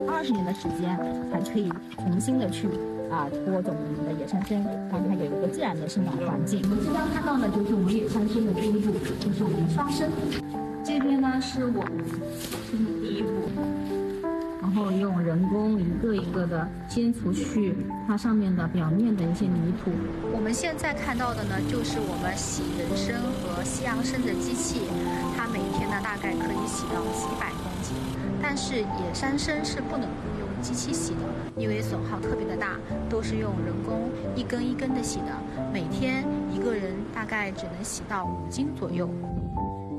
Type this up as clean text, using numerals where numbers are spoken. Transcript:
20年的时间才可以重新的去播种我们的野山参，让它有一个自然的生长环境。 我们即将看到的就是我们野山参的第一步，就是我们刷参。这边呢是我们第一步，然后用人工一个一个的先除去它上面的表面的一些泥土。 我们现在看到的呢，就是我们洗人参和西洋参的机器，它每天呢大概可以洗到几百公斤。但是野山参是不能用机器洗的，因为损耗特别的大，都是用人工一根一根的洗的，每天一个人大概只能洗到5斤左右。